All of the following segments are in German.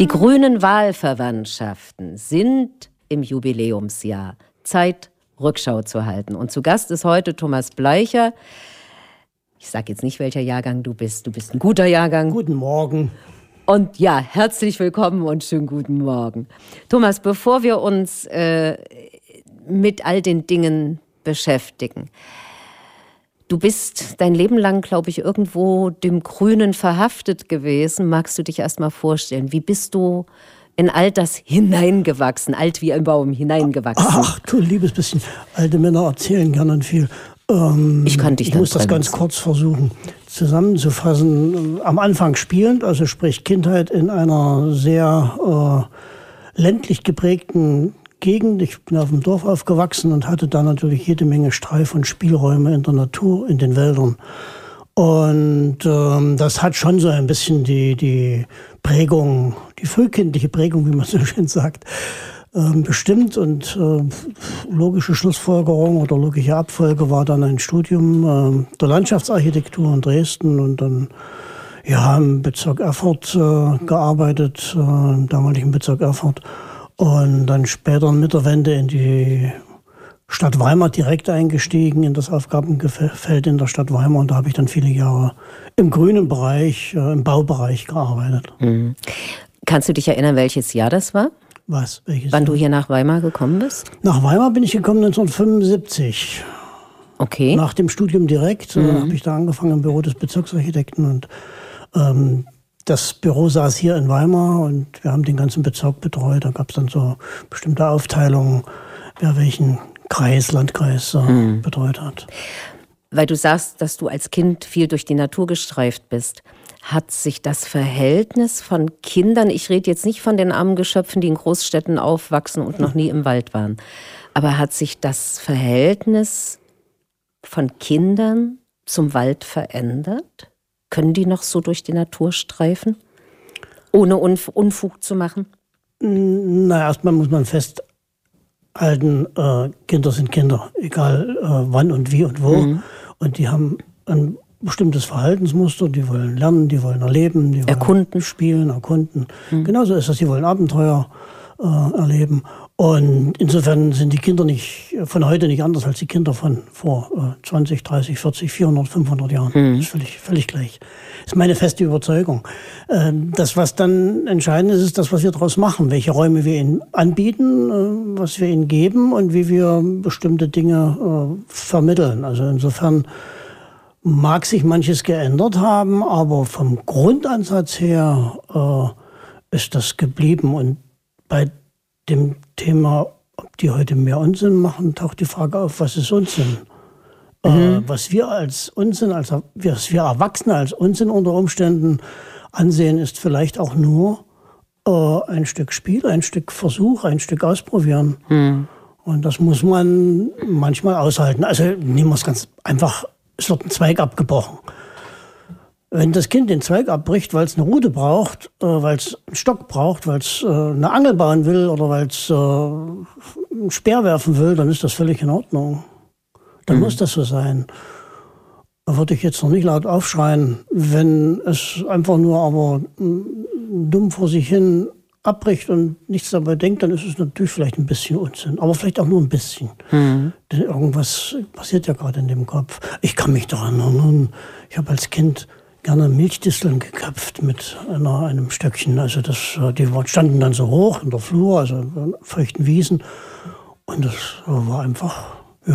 Die grünen Wahlverwandtschaften sind im Jubiläumsjahr. Zeit, Rückschau zu halten. Und zu Gast ist heute Thomas Bleicher. Ich sage jetzt nicht, welcher Jahrgang du bist. Du bist ein guter Jahrgang. Guten Morgen. Und ja, herzlich willkommen und schönen guten Morgen. Thomas, bevor wir uns mit all den Dingen beschäftigen, du bist dein Leben lang, glaube ich, irgendwo dem Grünen verhaftet gewesen. Magst du dich erst mal vorstellen, wie bist du in all das hineingewachsen, alt wie ein Baum hineingewachsen? Ach, du liebes bisschen. Alte Männer erzählen gerne viel. Ich kann dich Ich muss das ganz kurz versuchen zusammenzufassen. Am Anfang spielend, also sprich Kindheit in einer sehr ländlich geprägten Gegend. Ich bin auf dem Dorf aufgewachsen und hatte da natürlich jede Menge Streif- und Spielräume in der Natur, in den Wäldern. Und das hat schon so ein bisschen die Prägung, die frühkindliche Prägung, wie man so schön sagt, bestimmt. Und logische Schlussfolgerung oder logische Abfolge war dann ein Studium der Landschaftsarchitektur in Dresden und dann im Bezirk Erfurt gearbeitet, im damaligen Bezirk Erfurt. Und dann später mit der Wende in die Stadt Weimar direkt eingestiegen, in das Aufgabenfeld in der Stadt Weimar. Und da habe ich dann viele Jahre im grünen Bereich, im Baubereich gearbeitet. Mhm. Kannst du dich erinnern, welches Jahr das war? Was? Welches Wann Jahr? du hier nach Weimar gekommen bist? Nach Weimar bin ich gekommen 1975. Okay. Nach dem Studium direkt habe ich da angefangen im Büro des Bezirksarchitekten. Und das Büro saß hier in Weimar und wir haben den ganzen Bezirk betreut. Da gab es dann so bestimmte Aufteilungen, wer welchen Landkreis betreut hat. Weil du sagst, dass du als Kind viel durch die Natur gestreift bist. Hat sich das Verhältnis von Kindern, ich rede jetzt nicht von den armen Geschöpfen, die in Großstädten aufwachsen und noch nie im Wald waren, aber hat sich das Verhältnis von Kindern zum Wald verändert? Können die noch so durch die Natur streifen, ohne Unfug zu machen? Na, erstmal muss man festhalten, Kinder sind Kinder, egal wann und wie und wo. Mhm. Und die haben ein bestimmtes Verhaltensmuster, die wollen lernen, die wollen erleben, die wollen spielen, erkunden. Mhm. Genauso ist das, die wollen Abenteuer erleben. Und insofern sind die Kinder von heute nicht anders als die Kinder von vor 20, 30, 40, 400, 500 Jahren. Mhm. Das ist völlig gleich. Das ist meine feste Überzeugung. Das, was dann entscheidend ist, ist das, was wir daraus machen. Welche Räume wir ihnen anbieten, was wir ihnen geben und wie wir bestimmte Dinge vermitteln. Also insofern mag sich manches geändert haben, aber vom Grundansatz her ist das geblieben. Und bei dem Thema, ob die heute mehr Unsinn machen, taucht die Frage auf, was ist Unsinn? Was wir als Unsinn, was wir Erwachsene als Unsinn unter Umständen ansehen, ist vielleicht auch nur ein Stück Spiel, ein Stück Versuch, ein Stück Ausprobieren. Mhm. Und das muss man manchmal aushalten. Also nehmen wir es ganz einfach, es wird ein Zweig abgebrochen. Wenn das Kind den Zweig abbricht, weil es eine Rute braucht, weil es einen Stock braucht, weil es eine Angel bauen will oder weil es einen Speer werfen will, dann ist das völlig in Ordnung. Dann muss das so sein. Da würde ich jetzt noch nicht laut aufschreien. Wenn es einfach nur aber dumm vor sich hin abbricht und nichts dabei denkt, dann ist es natürlich vielleicht ein bisschen Unsinn. Aber vielleicht auch nur ein bisschen. Mhm. Denn irgendwas passiert ja gerade in dem Kopf. Ich kann mich daran erinnern, ich habe als Kind gerne Milchdisteln geköpft mit einem Stöckchen. Also die standen dann so hoch in der Flur, also in feuchten Wiesen. Und das war einfach,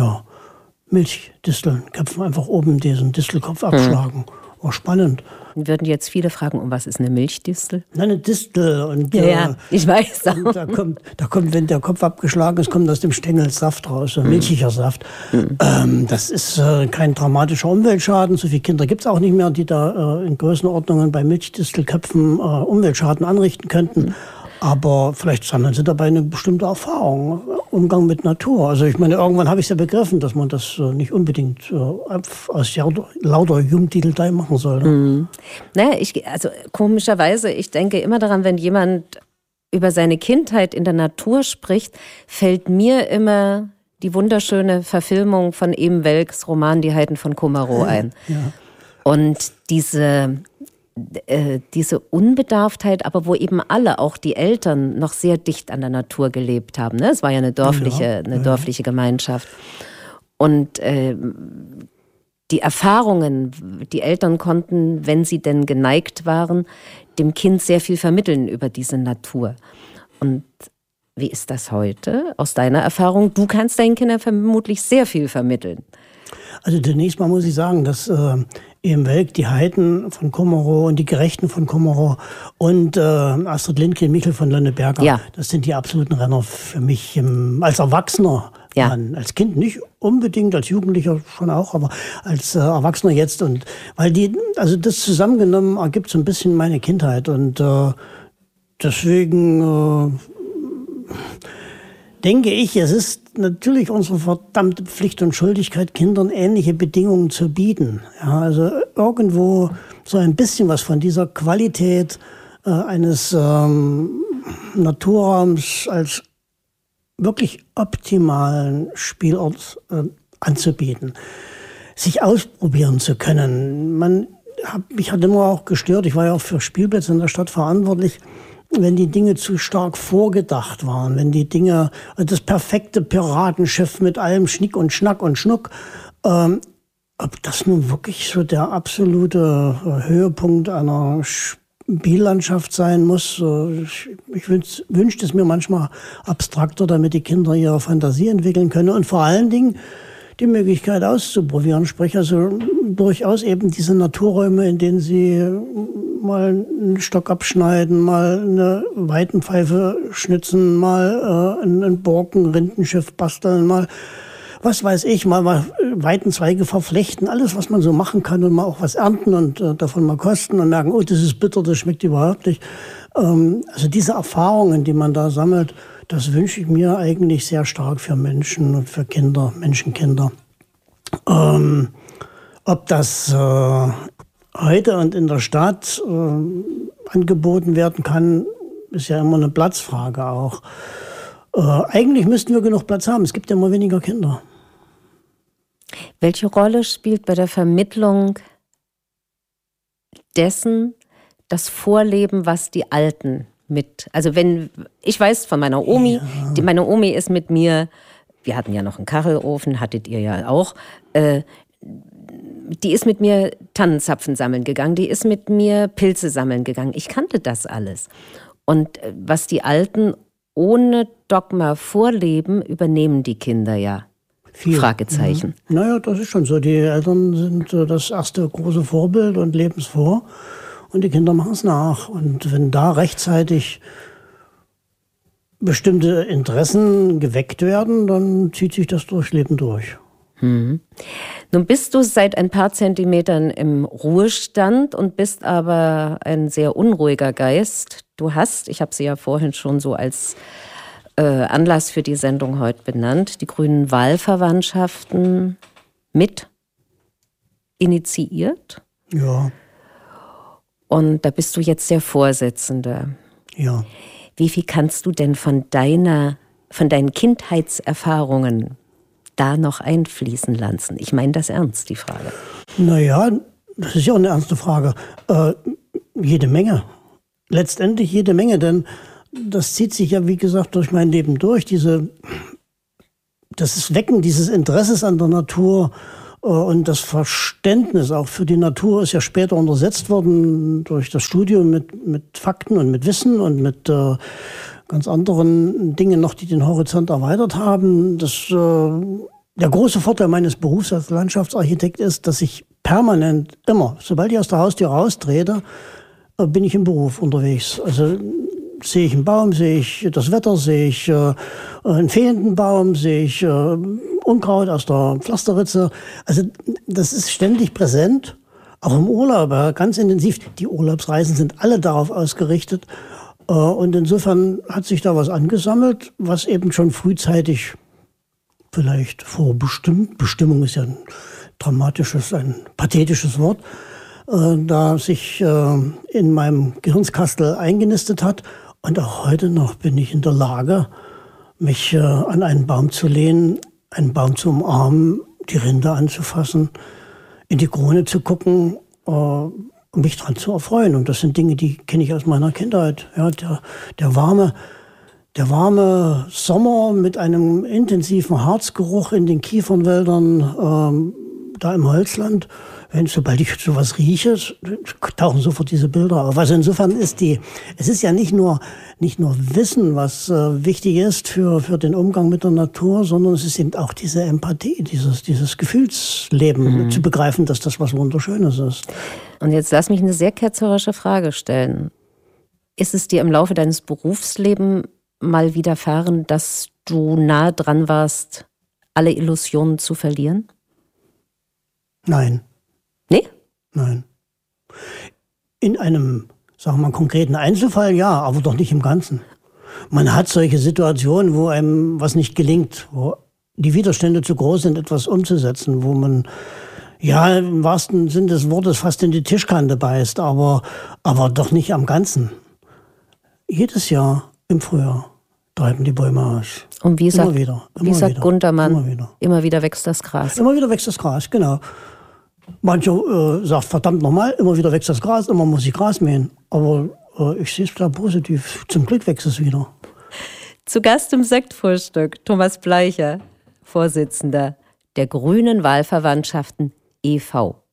Milchdisteln köpfen, einfach oben diesen Distelkopf abschlagen. War spannend. Würden jetzt viele fragen, was ist eine Milchdistel? Nein, eine Distel. Und, ich weiß auch. Da kommt, wenn der Kopf abgeschlagen ist, kommt aus dem Stängel Saft raus, so milchiger Saft. Das ist kein dramatischer Umweltschaden. So viele Kinder gibt es auch nicht mehr, die da in Größenordnungen bei Milchdistelköpfen Umweltschaden anrichten könnten. Aber vielleicht sammeln sie dabei eine bestimmte Erfahrung, Umgang mit Natur. Also ich meine, irgendwann habe ich es ja begriffen, dass man das nicht unbedingt aus lauter Jungdidelei machen sollte. Mhm. Naja, komischerweise, ich denke immer daran, wenn jemand über seine Kindheit in der Natur spricht, fällt mir immer die wunderschöne Verfilmung von Em Welks Roman Die Heiden von Kumarow ein. Ja. Und diese Unbedarftheit, aber wo eben alle, auch die Eltern, noch sehr dicht an der Natur gelebt haben. Ne? Es war ja eine dörfliche Gemeinschaft. Und die Erfahrungen, die Eltern konnten, wenn sie denn geneigt waren, dem Kind sehr viel vermitteln über diese Natur. Und wie ist das heute aus deiner Erfahrung? Du kannst deinen Kindern vermutlich sehr viel vermitteln. Also zunächst mal muss ich sagen, dass im Welk die Heiden von Kummerow und die Gerechten von Kummerow und Astrid Lindgren, Michel von Lonneberger, das sind die absoluten Renner für mich als Erwachsener. Ja. Als Kind nicht unbedingt, als Jugendlicher schon auch, aber als Erwachsener jetzt. Und weil also das zusammengenommen ergibt so ein bisschen meine Kindheit. Und deswegen denke ich, es ist natürlich unsere verdammte Pflicht und Schuldigkeit, Kindern ähnliche Bedingungen zu bieten. Ja, also irgendwo so ein bisschen was von dieser Qualität eines Naturraums als wirklich optimalen Spielort anzubieten. Sich ausprobieren zu können. Mich hat immer auch gestört, ich war ja auch für Spielplätze in der Stadt verantwortlich, wenn die Dinge zu stark vorgedacht waren, wenn die Dinge, das perfekte Piratenschiff mit allem Schnick und Schnack und Schnuck, ob das nun wirklich so der absolute Höhepunkt einer Spiellandschaft sein muss. Ich wünschte es mir manchmal abstrakter, damit die Kinder ihre Fantasie entwickeln können und vor allen Dingen die Möglichkeit auszuprobieren. Sprich also durchaus eben diese Naturräume, in denen sie mal einen Stock abschneiden, mal eine Weitenpfeife schnitzen, mal ein Borkenrindenschiff basteln, mal was weiß ich, mal Weitenzweige verflechten, alles, was man so machen kann und mal auch was ernten und davon mal kosten und merken, oh, das ist bitter, das schmeckt überhaupt nicht. Also diese Erfahrungen, die man da sammelt, das wünsche ich mir eigentlich sehr stark für Menschen und für Kinder, Menschenkinder. Ob das heute und in der Stadt angeboten werden kann, ist ja immer eine Platzfrage auch. Eigentlich müssten wir genug Platz haben. Es gibt ja immer weniger Kinder. Welche Rolle spielt bei der Vermittlung dessen das Vorleben, was die Alten also ich weiß von meiner Omi, meine Omi ist mit mir, wir hatten ja noch einen Kachelofen, hattet ihr ja auch, die ist mit mir Tannenzapfen sammeln gegangen, die ist mit mir Pilze sammeln gegangen. Ich kannte das alles. Und was die Alten ohne Dogma vorleben, übernehmen die Kinder ja. Viel. Fragezeichen. Naja, das ist schon so. Die Eltern sind das erste große Vorbild und leben es vor. Und die Kinder machen es nach. Und wenn da rechtzeitig bestimmte Interessen geweckt werden, dann zieht sich das Leben durch. Nun bist du seit ein paar Zentimetern im Ruhestand und bist aber ein sehr unruhiger Geist. Du hast, ich habe sie ja vorhin schon so als Anlass für die Sendung heute benannt, die Grünen Wahlverwandtschaften mit initiiert. Ja. Und da bist du jetzt der Vorsitzende. Ja. Wie viel kannst du denn von deinen Kindheitserfahrungen da noch einfließen lassen? Ich meine das ernst, die Frage. Naja, das ist ja auch eine ernste Frage. Jede Menge. Letztendlich jede Menge, denn das zieht sich ja, wie gesagt, durch mein Leben durch. Das Wecken dieses Interesses an der Natur und das Verständnis auch für die Natur ist ja später untersetzt worden durch das Studium mit Fakten und mit Wissen und mit ganz anderen Dingen noch, die den Horizont erweitert haben. Der große Vorteil meines Berufs als Landschaftsarchitekt ist, dass ich permanent immer, sobald ich aus der Haustür raustrete, bin ich im Beruf unterwegs. Also sehe ich einen Baum, sehe ich das Wetter, sehe ich einen fehlenden Baum, sehe ich Unkraut aus der Pflasterritze. Also das ist ständig präsent, auch im Urlaub, ganz intensiv. Die Urlaubsreisen sind alle darauf ausgerichtet. Und insofern hat sich da was angesammelt, was eben schon frühzeitig vielleicht vorbestimmt, Bestimmung ist ja ein dramatisches, ein pathetisches Wort, da sich in meinem Gehirnskastel eingenistet hat. Und auch heute noch bin ich in der Lage, mich an einen Baum zu lehnen, einen Baum zu umarmen, die Rinde anzufassen, in die Krone zu gucken, um mich daran zu erfreuen. Und das sind Dinge, die kenne ich aus meiner Kindheit. Ja, der warme Sommer mit einem intensiven Harzgeruch in den Kiefernwäldern, da im Holzland. Sobald ich sowas rieche, tauchen sofort diese Bilder auf. Also insofern es ist ja nicht nur Wissen, was wichtig ist für den Umgang mit der Natur, sondern es ist eben auch diese Empathie, dieses Gefühlsleben zu begreifen, dass das was Wunderschönes ist. Und jetzt lass mich eine sehr ketzerische Frage stellen. Ist es dir im Laufe deines Berufslebens mal widerfahren, dass du nahe dran warst, alle Illusionen zu verlieren? Nein. Nee? Nein. In einem, sagen wir mal, konkreten Einzelfall ja, aber doch nicht im Ganzen. Man hat solche Situationen, wo einem was nicht gelingt, wo die Widerstände zu groß sind, etwas umzusetzen, wo man, ja, im wahrsten Sinn des Wortes fast in die Tischkante beißt, aber doch nicht am Ganzen. Jedes Jahr im Frühjahr treiben die Bäume aus. Und wie sagt wieder, Guntermann, immer wieder wächst das Gras. Immer wieder wächst das Gras, genau. Mancher sagt, verdammt nochmal, immer wieder wächst das Gras, immer muss ich Gras mähen. Aber ich sehe es klar positiv. Zum Glück wächst es wieder. Zu Gast im Sektfrühstück Thomas Bleicher, Vorsitzender der Grünen Wahlverwandtschaften e.V.